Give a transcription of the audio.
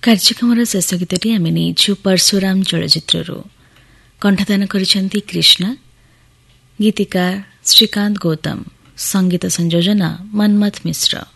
କାର୍ଯ୍ୟକ୍ରମର ଶେଷ ଗୀତଟି ଆମେ ନେଇଛୁ ପରଶୁରାମ ଚଳଚ୍ଚିତ୍ରରୁ। କଣ୍ଠଦାନ କରିଛନ୍ତି କୃଷ୍ଣ, ଗୀତିକାର ଶ୍ରୀକାନ୍ତ ଗୌତମ, ସଙ୍ଗୀତ ସଂଯୋଜନା ମନ୍ମଥ ମିଶ୍ର।